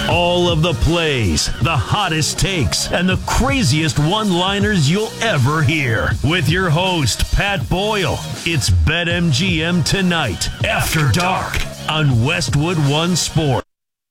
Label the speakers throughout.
Speaker 1: All of the plays, the hottest takes, and the craziest one-liners you'll ever hear. With your host, Pat Boyle. It's BetMGM Tonight, After Dark, on Westwood One Sport.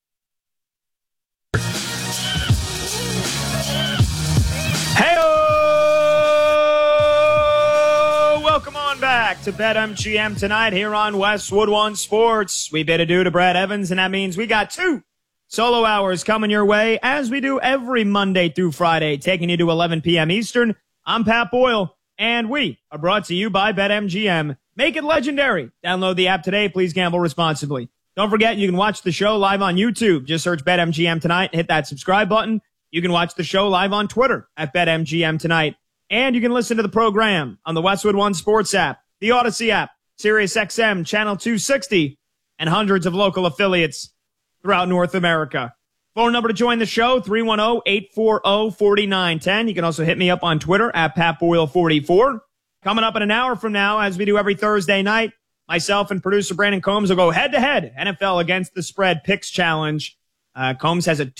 Speaker 2: Hey-o! Welcome on back to BetMGM Tonight here on Westwood One Sports. We bid adieu to Brad Evans, and that means we got two solo hours coming your way, as we do every Monday through Friday, taking you to 11 p.m. Eastern. I'm Pat Boyle, and we are brought to you by BetMGM. Make it legendary. Download the app today. Please gamble responsibly. Don't forget, you can watch the show live on YouTube. Just search BetMGM Tonight. Hit that subscribe button. You can watch the show live on Twitter at BetMGM Tonight. And you can listen to the program on the Westwood One Sports app, the Odyssey app, SiriusXM, Channel 260, and hundreds of local affiliates throughout North America. Phone number to join the show, 310-840-4910. You can also hit me up on Twitter at PatBoyle44. Coming up in an hour from now, as we do every Thursday night, myself and producer Brandon Combs will go head-to-head NFL Against the Spread Picks Challenge. Combs has a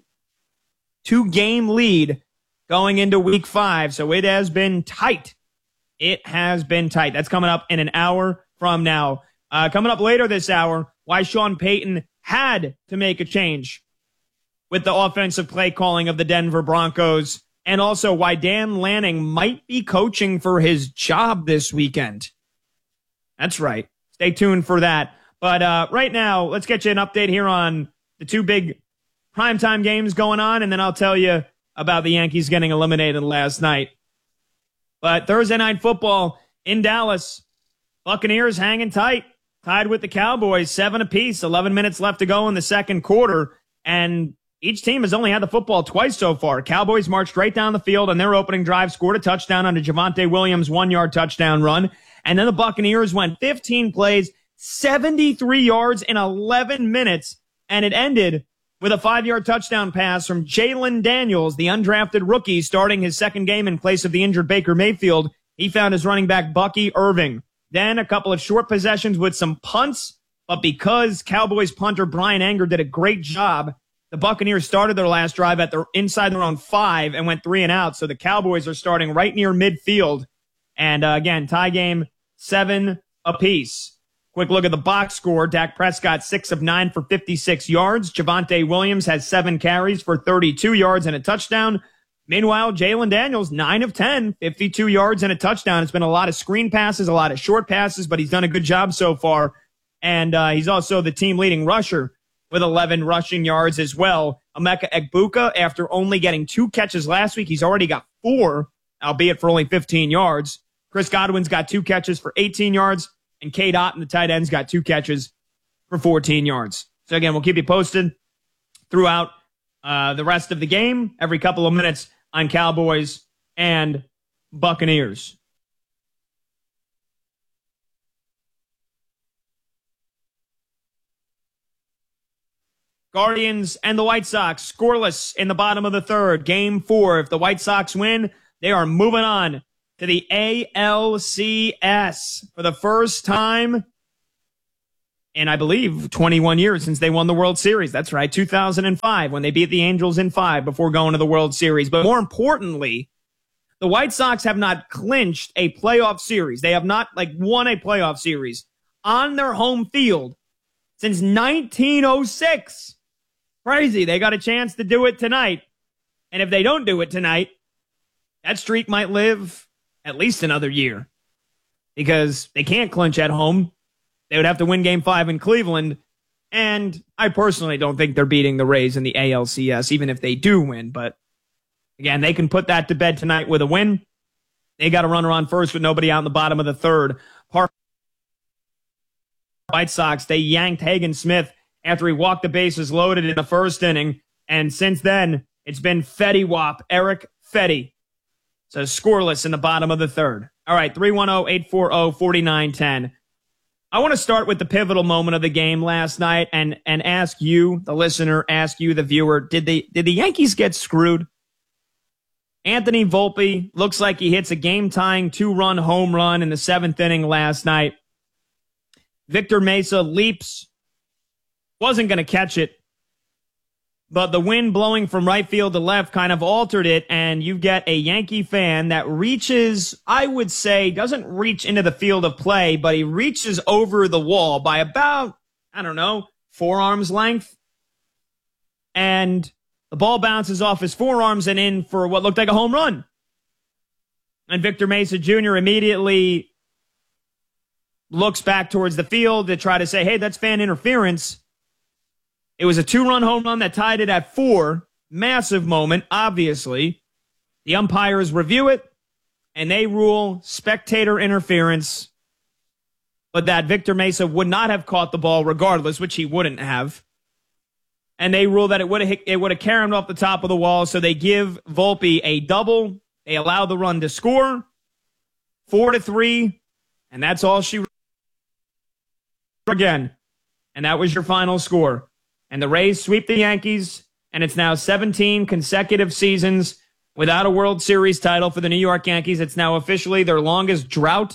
Speaker 2: two-game lead going into Week 5, so it has been tight. It has been tight. That's coming up in an hour from now. Coming up later this hour, why Sean Payton had to make a change with the offensive play calling of the Denver Broncos, and also why Dan Lanning might be coaching for his job this weekend. That's right. Stay tuned for that. But right now, let's get you an update here on the two big primetime games going on, and then I'll tell you about the Yankees getting eliminated last night. But Thursday Night Football in Dallas, Buccaneers hanging tight. Tied with the Cowboys, 7 apiece, 11 minutes left to go in the second quarter, and each team has only had the football twice so far. Cowboys marched right down the field on their opening drive, scored a touchdown on a Javonte Williams 1-yard touchdown run, and then the Buccaneers went 15 plays, 73 yards in 11 minutes, and it ended with a 5-yard touchdown pass from Jalen Daniels, the undrafted rookie, starting his second game in place of the injured Baker Mayfield. He found his running back, Bucky Irving. Then a couple of short possessions with some punts, but because Cowboys punter Brian Anger did a great job, the Buccaneers started their last drive at inside their own 5 and went 3 and out. So the Cowboys are starting right near midfield. And again, tie game, 7 apiece. Quick look at the box score. Dak Prescott, 6 of 9 for 56 yards. Javonte Williams has 7 carries for 32 yards and a touchdown. Meanwhile, Jalen Daniels, 9 of 10, 52 yards and a touchdown. It's been a lot of screen passes, a lot of short passes, but he's done a good job so far. And he's also the team leading rusher with 11 rushing yards as well. Emeka Egbuka, after only getting 2 catches last week, he's already got 4, albeit for only 15 yards. Chris Godwin's got 2 catches for 18 yards, and Cade Otton, the tight end's got 2 catches for 14 yards. So again, we'll keep you posted throughout the rest of the game, every couple of minutes on Cowboys and Buccaneers. Guardians and the White Sox scoreless in the bottom of the third. Game 4. If the White Sox win, they are moving on to the ALCS for the first time in, I believe, 21 years since they won the World Series. That's right, 2005, when they beat the Angels in 5 before going to the World Series. But more importantly, the White Sox have not clinched a playoff series. They have not, won a playoff series on their home field since 1906. Crazy. They got a chance to do it tonight. And if they don't do it tonight, that streak might live at least another year, because they can't clinch at home. They would have to win Game 5 in Cleveland, and I personally don't think they're beating the Rays in the ALCS, even if they do win. But again, they can put that to bed tonight with a win. They got a runner on first with nobody out in the bottom of the third. White Sox, they yanked Hagen Smith after he walked the bases loaded in the first inning, and since then, it's been Fetty Wap, Eric Fetty. So scoreless in the bottom of the third. All right, 310-840-4910. I want to start with the pivotal moment of the game last night and ask you, the listener, ask you, the viewer, did the Yankees get screwed? Anthony Volpe looks like he hits a game-tying 2-run home run in the 7th inning last night. Victor Mesa leaps, wasn't going to catch it, but the wind blowing from right field to left kind of altered it, and you get a Yankee fan that reaches, I would say, doesn't reach into the field of play, but he reaches over the wall by about, I don't know, forearms length. And the ball bounces off his forearms and in for what looked like a home run. And Victor Mesa Jr. immediately looks back towards the field to try to say, hey, that's fan interference. It was a 2-run home run that tied it at 4. Massive moment, obviously. The umpires review it, and they rule spectator interference, but that Victor Mesa would not have caught the ball regardless, which he wouldn't have. And they rule that it would have carried off the top of the wall, so they give Volpe a double. They allow the run to score, 4-3, and that's all she again. And that was your final score. And the Rays sweep the Yankees, and it's now 17 consecutive seasons without a World Series title for the New York Yankees. It's now officially their longest drought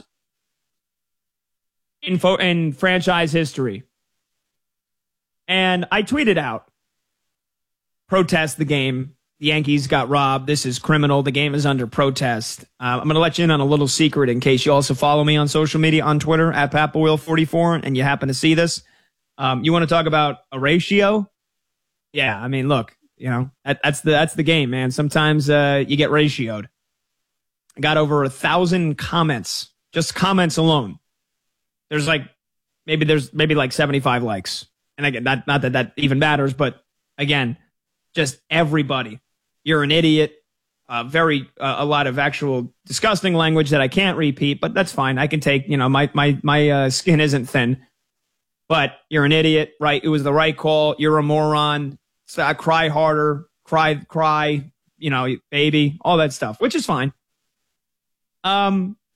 Speaker 2: in franchise history. And I tweeted out, protest the game. The Yankees got robbed. This is criminal. The game is under protest. I'm going to let you in on a little secret in case you also follow me on social media on Twitter at PatBoyle44 and you happen to see this. You want to talk about a ratio? Yeah, I mean, look, you know, that's the game, man. Sometimes you get ratioed. I got over 1,000 comments, just comments alone. There's maybe like 75 likes. And again, not that even matters, but again, just everybody. You're an idiot. A lot of actual disgusting language that I can't repeat, but that's fine. I can take, you know, my skin isn't thin. But you're an idiot, right? It was the right call. You're a moron. So cry harder, cry, you know, baby, all that stuff, which is fine. I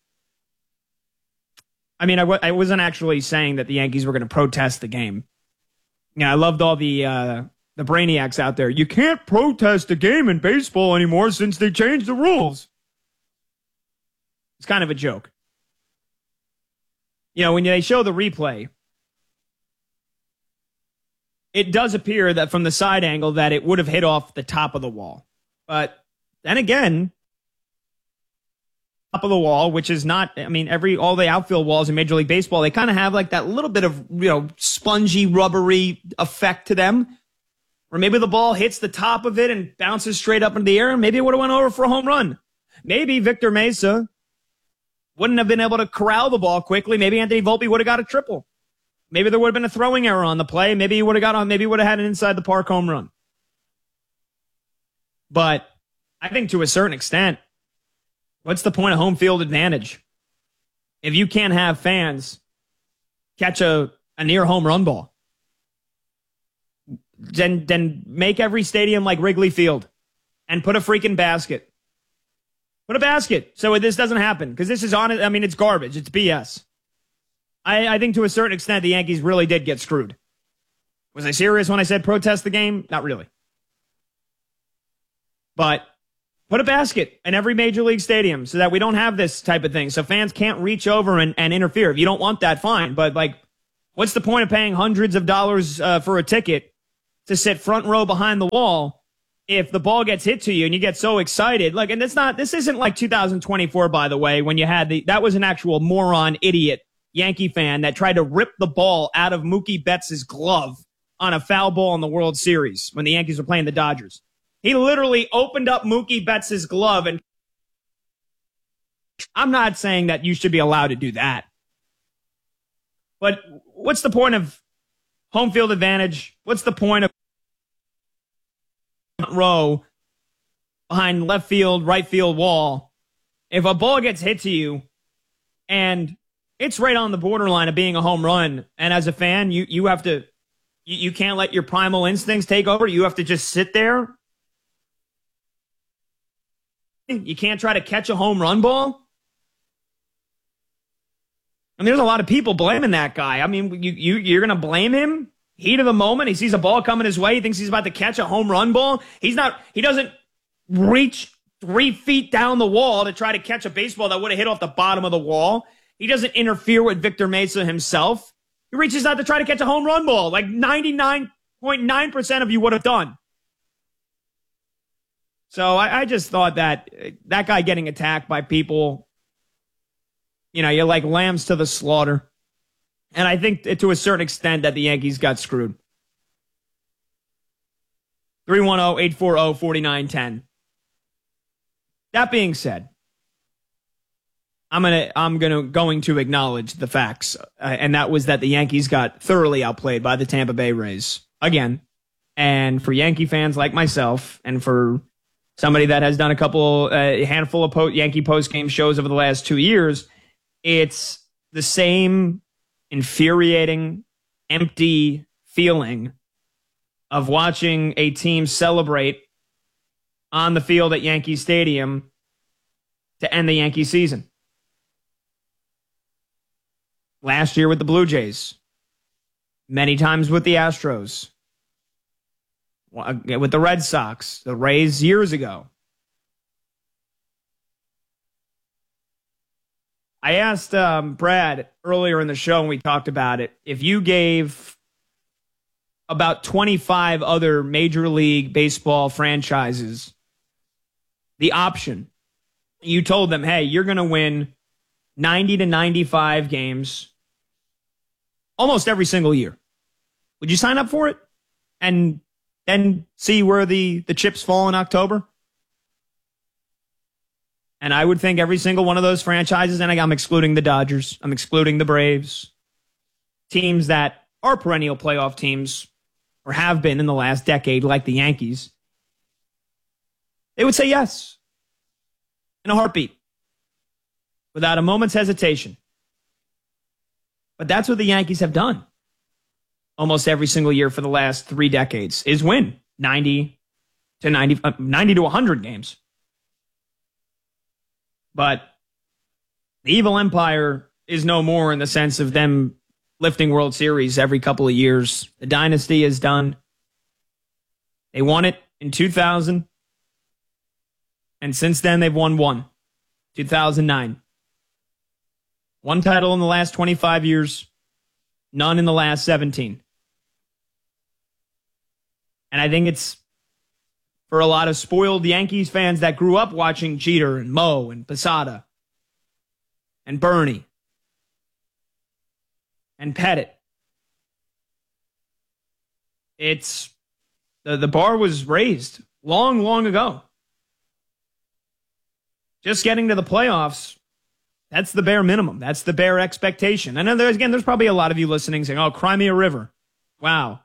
Speaker 2: mean, I wasn't actually saying that the Yankees were going to protest the game. Yeah, I loved all the brainiacs out there. You can't protest a game in baseball anymore since they changed the rules. It's kind of a joke. You know, when they show the replay, it does appear that from the side angle that it would have hit off the top of the wall. But then again, top of the wall, which is not, I mean, all the outfield walls in Major League Baseball, they kind of have like that little bit of, you know, spongy, rubbery effect to them. Or maybe the ball hits the top of it and bounces straight up into the air. Maybe it would have went over for a home run. Maybe Victor Mesa wouldn't have been able to corral the ball quickly. Maybe Anthony Volpe would have got a triple. Maybe there would have been a throwing error on the play. Maybe he would have got on. Maybe he would have had an inside the park home run. But I think to a certain extent, what's the point of home field advantage if you can't have fans catch a near home run ball? Then make every stadium like Wrigley Field and put a freaking basket. Put a basket so this doesn't happen, because this is honest. I mean, it's garbage. It's BS. I think to a certain extent, the Yankees really did get screwed. Was I serious when I said protest the game? Not really. But put a basket in every major league stadium so that we don't have this type of thing. So fans can't reach over and interfere. If you don't want that, fine. But like, what's the point of paying hundreds of dollars for a ticket to sit front row behind the wall if the ball gets hit to you and you get so excited? Like, and this isn't like 2024, by the way, when you had that was an actual moron, idiot Yankee fan that tried to rip the ball out of Mookie Betts' glove on a foul ball in the World Series when the Yankees were playing the Dodgers. He literally opened up Mookie Betts' glove, and I'm not saying that you should be allowed to do that. But what's the point of home field advantage? What's the point of front row behind left field, right field wall if a ball gets hit to you and it's right on the borderline of being a home run, and as a fan, you have to, you can't let your primal instincts take over. You have to just sit there. You can't try to catch a home run ball. And there's a lot of people blaming that guy. I mean, you're going to blame him? Heat of the moment, he sees a ball coming his way. He thinks he's about to catch a home run ball. He doesn't reach 3 feet down the wall to try to catch a baseball that would have hit off the bottom of the wall. He doesn't interfere with Victor Mesa himself. He reaches out to try to catch a home run ball like 99.9% of you would have done. So I just thought that guy getting attacked by people, you're like lambs to the slaughter. And I think to a certain extent that the Yankees got screwed. 310-840-4910. That being said, I'm going to acknowledge the facts, and that was that the Yankees got thoroughly outplayed by the Tampa Bay Rays again. And for Yankee fans like myself, and for somebody that has done a handful of Yankee post-game shows over the last 2 years, it's the same infuriating, empty feeling of watching a team celebrate on the field at Yankee Stadium to end the Yankee season. Last year with the Blue Jays, many times with the Astros, with the Red Sox, the Rays years ago. I asked Brad earlier in the show when we talked about it, if you gave about 25 other Major League Baseball franchises the option, you told them, hey, you're going to win 90 to 95 games almost every single year. Would you sign up for it and then see where the chips fall in October? And I would think every single one of those franchises, and I'm excluding the Dodgers, I'm excluding the Braves, teams that are perennial playoff teams or have been in the last decade, like the Yankees, they would say yes in a heartbeat, without a moment's hesitation. But that's what the Yankees have done almost every single year for the last 3 decades, is win 90 to 100 games. But the evil empire is no more in the sense of them lifting World Series every couple of years. The dynasty is done. They won it in 2000. And since then, they've won one. 2009. One title in the last 25 years. None in the last 17. And I think it's for a lot of spoiled Yankees fans that grew up watching Jeter and Mo and Posada and Bernie and Pettit. It's the bar was raised long, long ago. Just getting to the playoffs, that's the bare minimum. That's the bare expectation. I know there's probably a lot of you listening saying, oh, cry me a river. Wow.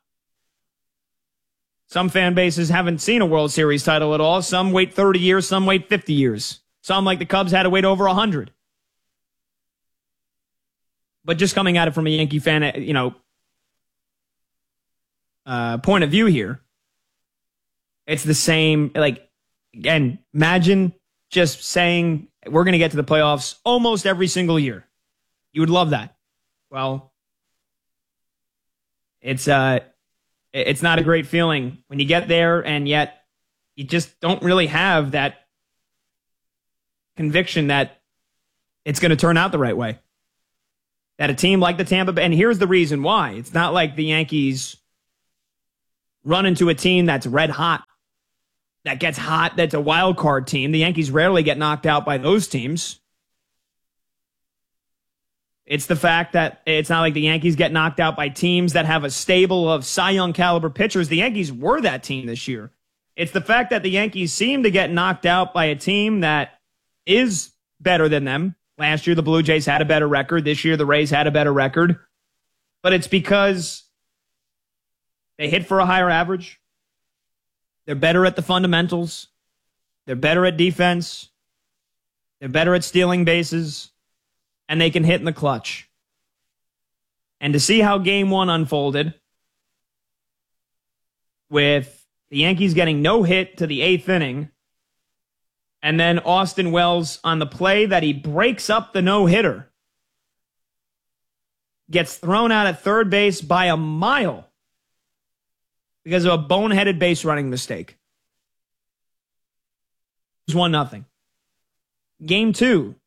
Speaker 2: Some fan bases haven't seen a World Series title at all. Some wait 30 years, some wait 50 years. Some, like the Cubs, had to wait over 100. But just coming at it from a Yankee fan, point of view here, it's the same. Like, again, imagine just saying we're going to get to the playoffs almost every single year. You would love that. Well, it's not a great feeling when you get there, and yet you just don't really have that conviction that it's going to turn out the right way. That a team like the Tampa Bay, and here's the reason why. It's not like the Yankees run into a team that's red hot, that gets hot, that's a wild card team. The Yankees rarely get knocked out by those teams. It's the fact that it's not like the Yankees get knocked out by teams that have a stable of Cy Young caliber pitchers. The Yankees were that team this year. It's the fact that the Yankees seem to get knocked out by a team that is better than them. Last year, the Blue Jays had a better record. This year, the Rays had a better record. But it's because they hit for a higher average. They're better at the fundamentals. They're better at defense. They're better at stealing bases. And they can hit in the clutch. And to see how Game 1 unfolded, with the Yankees getting no hit to the 8th inning, and then Austin Wells on the play that he breaks up the no-hitter, gets thrown out at third base by a mile because of a boneheaded base running mistake. It was 1-0. Game 2.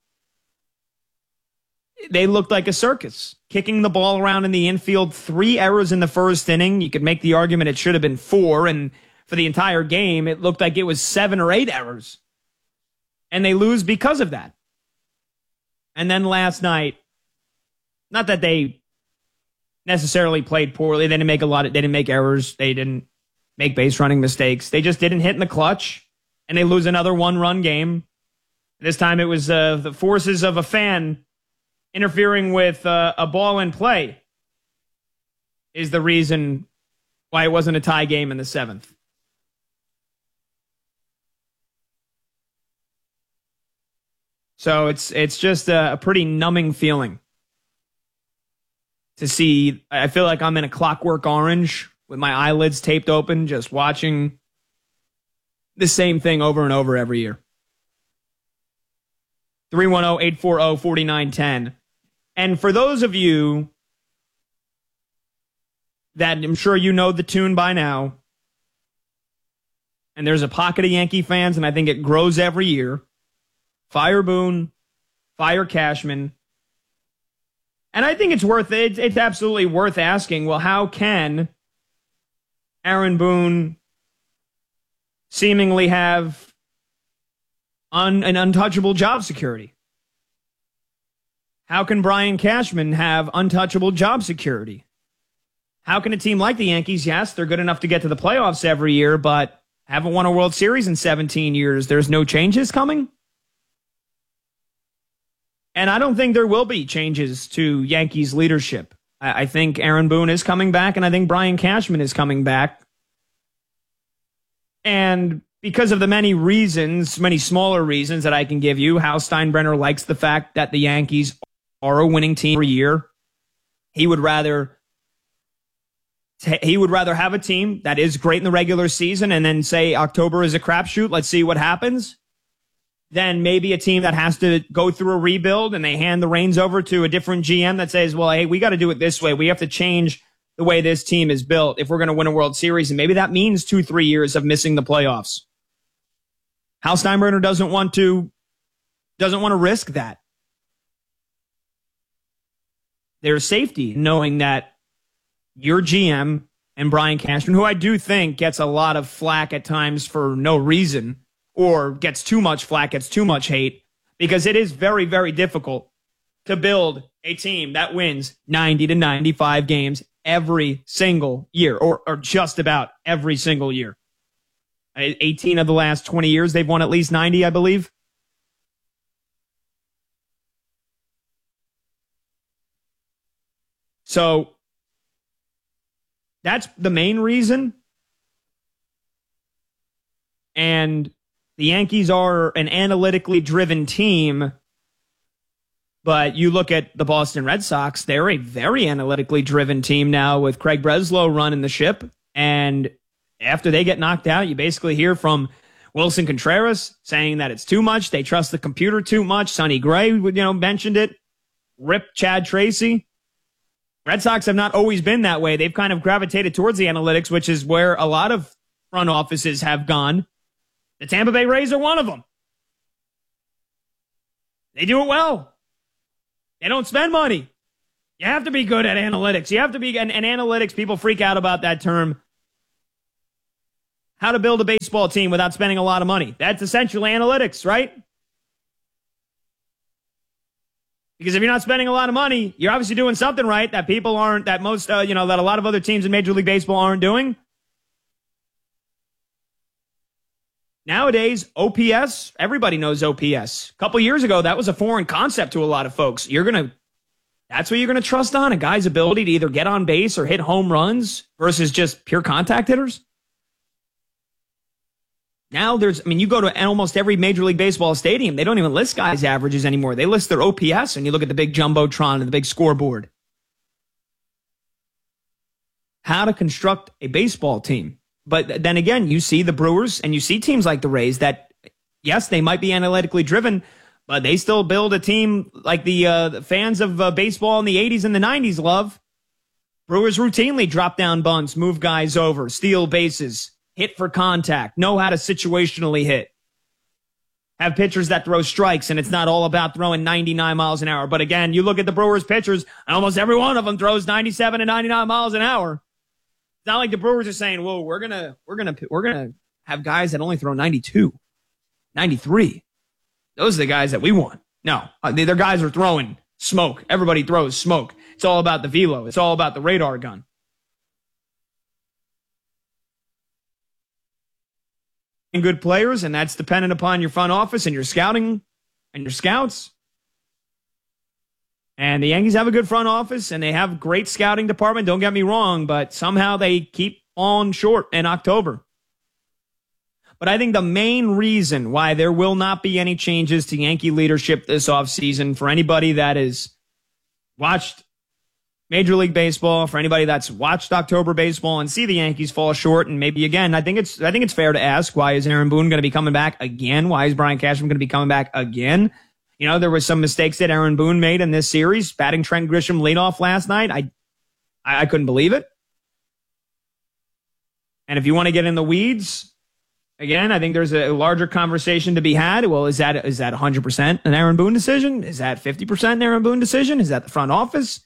Speaker 2: They looked like a circus, kicking the ball around in the infield. 3 errors in the first inning. You could make the argument it should have been 4, and for the entire game, it looked like it was 7 or 8 errors. And they lose because of that. And then last night, not that they necessarily played poorly. They didn't make errors. They didn't make base running mistakes. They just didn't hit in the clutch, and they lose another 1-run game. This time it was the forces of a fan interfering with a ball in play is the reason why it wasn't a tie game in the 7th. So it's just a pretty numbing feeling to see. I feel like I'm in a Clockwork Orange with my eyelids taped open, just watching the same thing over and over every year. 310-840-4910. And for those of you that I'm sure you know the tune by now, and there's a pocket of Yankee fans, and I think it grows every year, fire Boone, fire Cashman. And I think it's absolutely worth asking, well, how can Aaron Boone seemingly have an untouchable job security? How can Brian Cashman have untouchable job security? How can a team like the Yankees, yes, they're good enough to get to the playoffs every year, but haven't won a World Series in 17 years. There's no changes coming? And I don't think there will be changes to Yankees leadership. I think Aaron Boone is coming back, and I think Brian Cashman is coming back. And because of the many reasons, many smaller reasons that I can give you, Hal Steinbrenner likes the fact that the Yankees are a winning team every year. He would rather have a team that is great in the regular season and then say October is a crapshoot, let's see what happens, than maybe a team that has to go through a rebuild and they hand the reins over to a different GM that says, well, hey, we got to do it this way. We have to change the way this team is built if we're going to win a World Series. And maybe that means 2-3 years of missing the playoffs. Hal Steinbrenner doesn't want to risk that. There's safety knowing that your GM and Brian Cashman, who I do think gets a lot of flack at times for no reason, or gets too much flack, gets too much hate, because it is very, very difficult to build a team that wins 90 to 95 games every single year, or just about every single year. 18 of the last 20 years, they've won at least 90, I believe. So that's the main reason. And the Yankees are an analytically driven team, but you look at the Boston Red Sox, they're a very analytically driven team now with Craig Breslow running the ship. And after they get knocked out, you basically hear from Wilson Contreras saying that it's too much. They trust the computer too much. Sonny Gray, mentioned it. Rip Chad Tracy. Red Sox have not always been that way. They've kind of gravitated towards the analytics, which is where a lot of front offices have gone. The Tampa Bay Rays are one of them. They do it well. They don't spend money. You have to be good at analytics. You have to be, and analytics, people freak out about that term. How to build a baseball team without spending a lot of money. That's essentially analytics, right? Because if you're not spending a lot of money, you're obviously doing something right that people aren't, that most, that a lot of other teams in Major League Baseball aren't doing. Nowadays, OPS, everybody knows OPS. A couple years ago, that was a foreign concept to a lot of folks. That's what you're going to trust on, a guy's ability to either get on base or hit home runs versus just pure contact hitters. Now you go to almost every Major League Baseball stadium, they don't even list guys' averages anymore. They list their OPS, and you look at the big Jumbotron and the big scoreboard. How to construct a baseball team. But then again, you see the Brewers and you see teams like the Rays that, yes, they might be analytically driven, but they still build a team like the fans of baseball in the 80s and the 90s love. Brewers routinely drop down bunts, move guys over, steal bases, hit for contact, know how to situationally hit. Have pitchers that throw strikes, and it's not all about throwing 99 miles an hour. But again, you look at the Brewers pitchers, and almost every one of them throws 97 and 99 miles an hour. not like the Brewers are saying, "Whoa, we're gonna have guys that only throw 92, 93. Those are the guys that we want." No, their guys are throwing smoke. Everybody throws smoke. It's all about the velo. It's all about the radar gun. And good players, and that's dependent upon your front office and your scouting and your scouts. And the Yankees have a good front office, and they have a great scouting department. Don't get me wrong, but somehow they keep falling short in October. But I think the main reason why there will not be any changes to Yankee leadership this offseason, for anybody that has watched Major League Baseball, for anybody that's watched October baseball and see the Yankees fall short, and maybe again, I think it's fair to ask, why is Aaron Boone going to be coming back again? Why is Brian Cashman going to be coming back again? You know, there were some mistakes that Aaron Boone made in this series, batting Trent Grisham leadoff last night. I couldn't believe it. And if you want to get in the weeds, again, I think there's a larger conversation to be had. Well, is that 100% an Aaron Boone decision? Is that 50% an Aaron Boone decision? Is that the front office?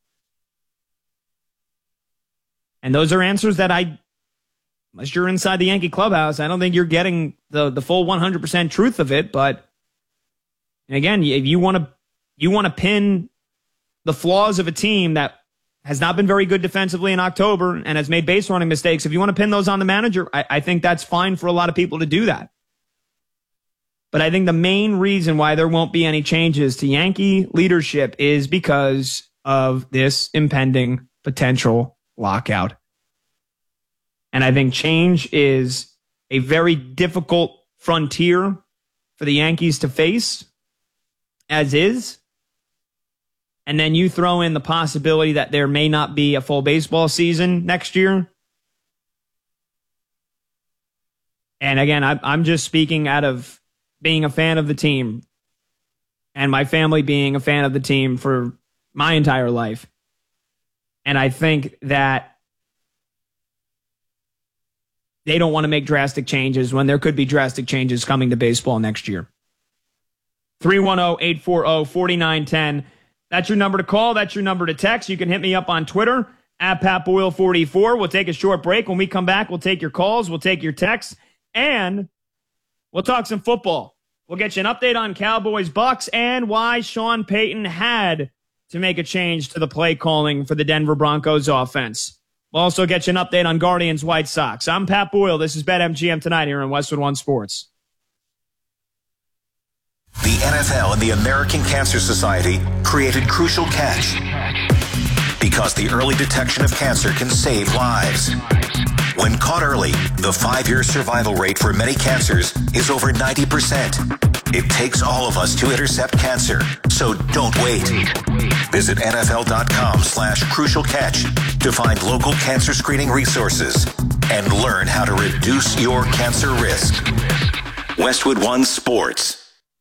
Speaker 2: And those are answers that unless you're inside the Yankee clubhouse, I don't think you're getting the full 100% truth of it. But again, if you want to pin the flaws of a team that has not been very good defensively in October and has made base running mistakes, if you want to pin those on the manager, I think that's fine for a lot of people to do that. But I think the main reason why there won't be any changes to Yankee leadership is because of this impending potential lockout. And I think change is a very difficult frontier for the Yankees to face, as is. And then you throw in the possibility that there may not be a full baseball season next year. And again, I'm just speaking out of being a fan of the team and my family being a fan of the team for my entire life. And I think that they don't want to make drastic changes when there could be drastic changes coming to baseball next year. 310-840-4910. That's your number to call. That's your number to text. You can hit me up on Twitter at PatBoyle44. We'll take a short break. When we come back, we'll take your calls. We'll take your texts. And we'll talk some football. We'll get you an update on Cowboys Bucks and why Sean Payton had to make a change to the play calling for the Denver Broncos offense. We'll also get you an update on Guardians White Sox. I'm Pat Boyle. This is BetMGM Tonight here on Westwood One Sports.
Speaker 3: The NFL and the American Cancer Society created Crucial Catch because the early detection of cancer can save lives. When caught early, the 5-year survival rate for many cancers is over 90%. It takes all of us to intercept cancer, so don't wait. Visit NFL.com/Crucial Catch to find local cancer screening resources and learn how to reduce your cancer risk. Westwood One Sports.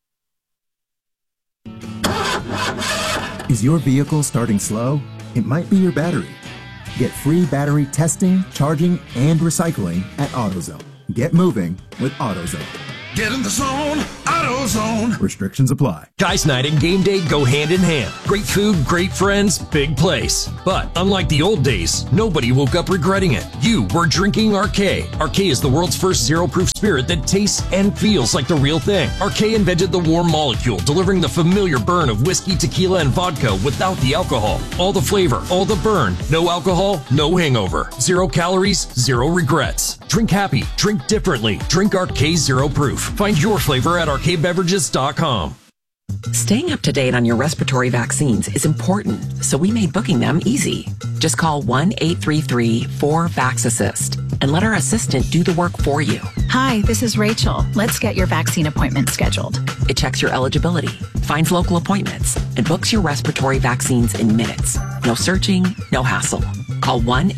Speaker 4: Is your vehicle starting slow? It might be your battery. Get free battery testing, charging, and recycling at AutoZone. Get moving with AutoZone.
Speaker 5: Get in the zone, AutoZone.
Speaker 4: Restrictions apply.
Speaker 6: Guys' night and game day go hand in hand. Great food, great friends, big place. But unlike the old days, nobody woke up regretting it. You were drinking Arcade. Arcade is the world's first zero-proof spirit that tastes and feels like the real thing. Arcade invented the warm molecule, delivering the familiar burn of whiskey, tequila, and vodka without the alcohol. All the flavor, all the burn. No alcohol, no hangover. 0 calories, 0 regrets. Drink happy, drink differently. Drink Arcade Zero Proof. Find your flavor at arcadebeverages.com.
Speaker 7: Staying up to date on your respiratory vaccines is important, so we made booking them easy. Just call 1-833-4VAX-ASSIST and let our assistant do the work for you.
Speaker 8: Hi, this is Rachel. Let's get your vaccine appointment scheduled.
Speaker 7: It checks your eligibility, finds local appointments, and books your respiratory vaccines in minutes. No searching, no hassle. Call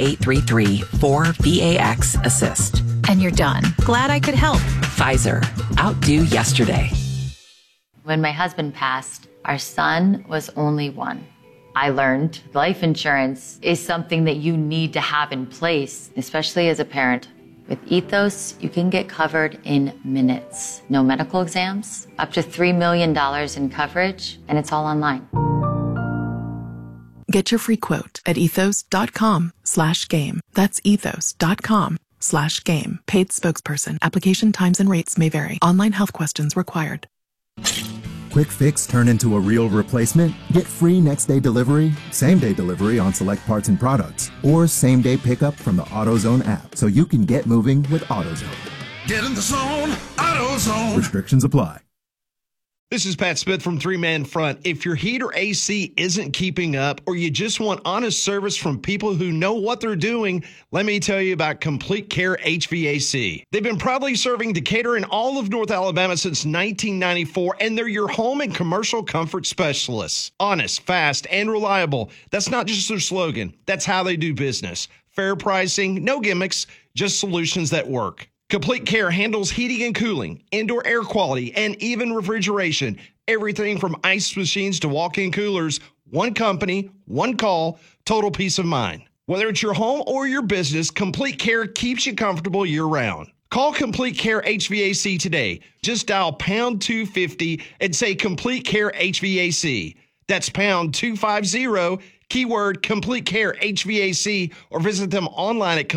Speaker 7: 1-833-4VAX-ASSIST.
Speaker 8: And you're done. Glad I could help.
Speaker 7: Pfizer. Outdo yesterday.
Speaker 9: When my husband passed, our son was only 1. I learned life insurance is something that you need to have in place, especially as a parent. With Ethos, you can get covered in minutes. No medical exams, up to $3 million in coverage, and it's all online.
Speaker 10: Get your free quote at ethos.com/game. That's ethos.com/game. Paid spokesperson. Application times and rates may vary. Online health questions required.
Speaker 4: Quick fix turn into a real replacement? Get free next-day delivery, same-day delivery on select parts and products, or same-day pickup from the AutoZone app so you can get moving with AutoZone.
Speaker 5: Get in the zone, AutoZone.
Speaker 4: Restrictions apply.
Speaker 11: This is Pat Smith from Three Man Front. If your heat or AC isn't keeping up, or you just want honest service from people who know what they're doing, let me tell you about Complete Care HVAC. They've been proudly serving Decatur and all of North Alabama since 1994, and they're your home and commercial comfort specialists. Honest, fast, and reliable. That's not just their slogan. That's how they do business. Fair pricing, no gimmicks, just solutions that work. Complete Care handles heating and cooling, indoor air quality, and even refrigeration. Everything from ice machines to walk-in coolers. One company, one call, total peace of mind. Whether it's your home or your business, Complete Care keeps you comfortable year-round. Call Complete Care HVAC today. Just dial pound 250 and say Complete Care HVAC. That's pound 250, keyword Complete Care HVAC, or visit them online at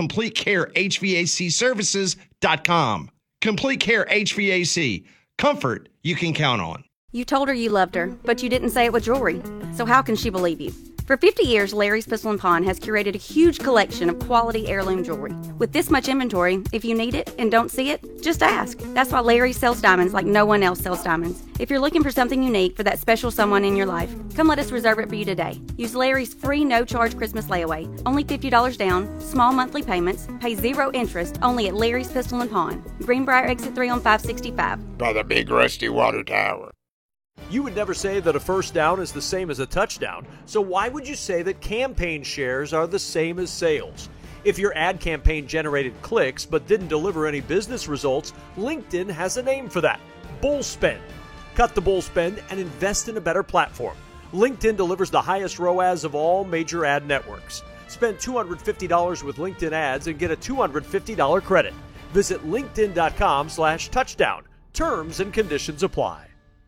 Speaker 11: CompleteCareHVACservices.com. Complete Care HVAC. Comfort you can count on.
Speaker 12: You told her you loved her, but you didn't say it with jewelry. So how can she believe you? For 50 years, Larry's Pistol & Pawn has curated a huge collection of quality heirloom jewelry. With this much inventory, if you need it and don't see it, just ask. That's why Larry sells diamonds like no one else sells diamonds. If you're looking for something unique for that special someone in your life, come let us reserve it for you today. Use Larry's free no-charge Christmas layaway. Only $50 down, small monthly payments, pay 0 interest, only at Larry's Pistol & Pawn. Greenbrier Exit 3 on 565.
Speaker 13: By the big rusty water tower.
Speaker 14: You would never say that a first down is the same as a touchdown, so why would you say that campaign shares are the same as sales? If your ad campaign generated clicks but didn't deliver any business results, LinkedIn has a name for that: bull spend. Cut the bull spend and invest in a better platform. LinkedIn delivers the highest ROAS of all major ad networks. Spend $250 with LinkedIn ads and get a $250 credit. Visit linkedin.com/touchdown. Terms and conditions apply.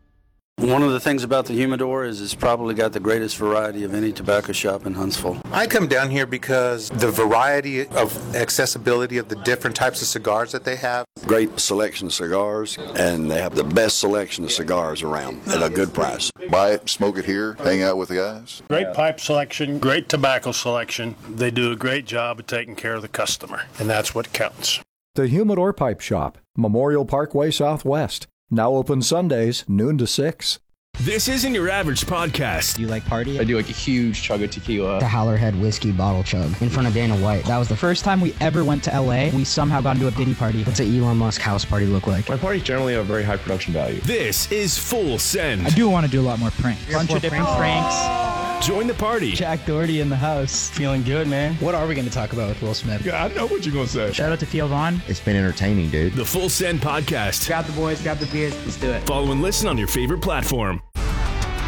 Speaker 15: One of the things about the Humidor is it's probably got the greatest variety of any tobacco shop in Huntsville.
Speaker 16: I come down here because the variety of accessibility of the different types of cigars that they have.
Speaker 17: Great selection of cigars, and they have the best selection of cigars around at a good price.
Speaker 18: Buy it, smoke it here, hang out with the guys.
Speaker 19: Great pipe selection, great tobacco selection. They do a great job of taking care of the customer, and that's what counts.
Speaker 20: The Humidor Pipe Shop, Memorial Parkway Southwest. Now open Sundays, noon to 6.
Speaker 1: This isn't your average podcast.
Speaker 21: Do you like party?
Speaker 22: I do like a huge chug of tequila.
Speaker 21: The Howlerhead whiskey bottle chug in front of Dana White. That was the first time we ever went to LA. We somehow got into a Diddy party. What's an Elon Musk house party look like?
Speaker 22: My parties generally have very high production value.
Speaker 1: This is Full Send.
Speaker 21: I do want to do a lot more pranks. Bunch of different pranks.
Speaker 1: Join the party.
Speaker 21: Jack Doherty in the house. Feeling good, man. What are we going to talk about with Will Smith?
Speaker 18: Yeah, I know what you're going to say.
Speaker 21: Shout out to Theo Vaughn.
Speaker 23: It's been entertaining, dude.
Speaker 1: The Full Send Podcast.
Speaker 21: Grab the boys, grab the beers. Let's do it.
Speaker 1: Follow and listen on your favorite platform.